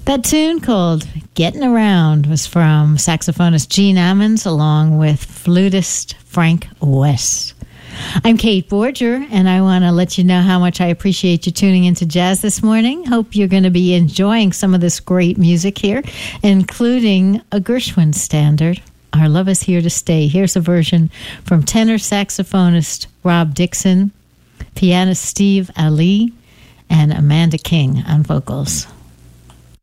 That tune called Getting Around was from saxophonist Gene Ammons along with flutist Frank West. I'm Kate Borger, and I want to let you know how much I appreciate you tuning into Jazz this morning. Hope you're going to be enjoying some of this great music here, including a Gershwin standard, Our Love Is Here to Stay. Here's a version from tenor saxophonist Rob Dixon, pianist Steve Ali, and Amanda King on vocals.